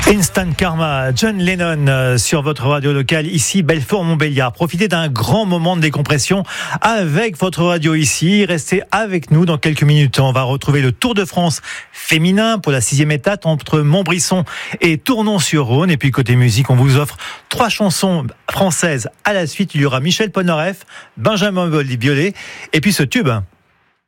Instant Karma, John Lennon sur votre radio locale ici Belfort-Montbéliard. Profitez d'un grand moment de décompression avec votre radio ici. Restez avec nous dans quelques minutes. On va retrouver le Tour de France féminin pour la 6e étape entre Montbrisson et Tournon-sur-Rhône. Et puis côté musique, on vous offre 3 chansons françaises à la suite. Il y aura Michel Polnareff, Benjamin Biolay et puis ce tube.